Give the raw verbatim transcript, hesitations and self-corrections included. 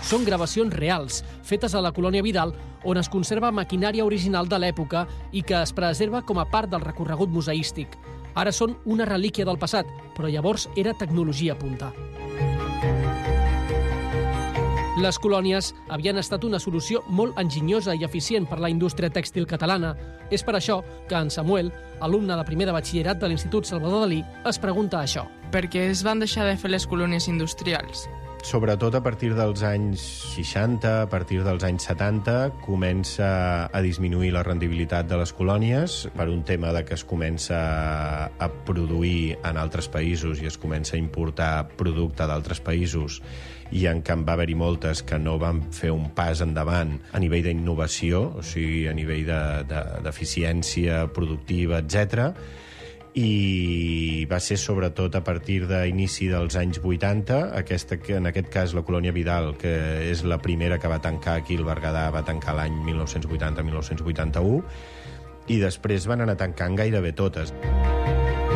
Són gravacions reals, fetes a la colònia Vidal, on es conserva maquinària original de l'època i que es preserva com a part del recorregut museístic. Ara són una relíquia del passat, però llavors era tecnologia punta. Les colònies havien estat una solució molt enginyosa i eficient per la indústria tèxtil catalana. És per això que en Samuel, alumne de primer de batxillerat de l'Institut Salvador Dalí, es pregunta això. Per què es van deixar de fer les colònies industrials? Sobretot a partir dels anys seixanta, a partir dels anys setanta, comença a disminuir la rendibilitat de les colònies per un tema de que es comença a produir en altres països i es comença a importar producte d'altres països, i en canvi va haver-hi moltes que no van fer un pas endavant a nivell d'innovació, o sigui, a nivell de, de, d'eficiència productiva, etcètera. I va ser sobretot a partir d'inici dels anys vuitanta, aquesta, en aquest cas la colònia Vidal, que és la primera que va tancar aquí al Berguedà, va tancar l'any mil nou-cents vuitanta a mil nou-cents vuitanta-u, i després van anar tancant gairebé totes.